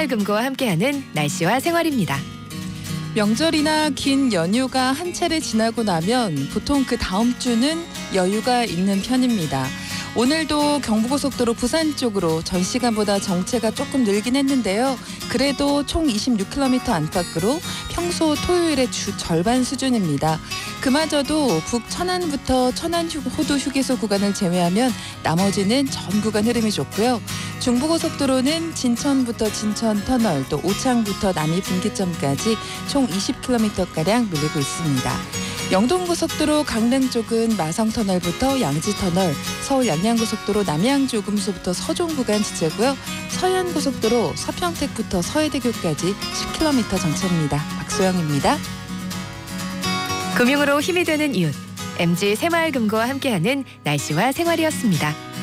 새마을금고와 함께하는 날씨와 생활입니다. 명절이나 긴 연휴가 한 차례 지나고 나면 보통 그 다음 주는 여유가 있는 편입니다. 오늘도 경부고속도로 부산 쪽으로 전 시간보다 정체가 조금 늘긴 했는데요. 그래도 총 26km 안팎으로 평소 토요일의 주 절반 수준입니다. 그마저도 북천안부터 천안호도 휴게소 구간을 제외하면 나머지는 전 구간 흐름이 좋고요. 중부고속도로는 진천부터 진천터널 또 오창부터 남이 분기점까지 총 20km가량 밀리고 있습니다. 영동고속도로 강릉 쪽은 마성터널부터 양지터널, 서울 양양고속도로 남양조금소부터 서종 구간 지체고요. 서해안고속도로 서평택부터 서해대교까지 10km 정체입니다. 박소영입니다. 금융으로 힘이 되는 이웃, MG 새마을금고와 함께하는 날씨와 생활이었습니다.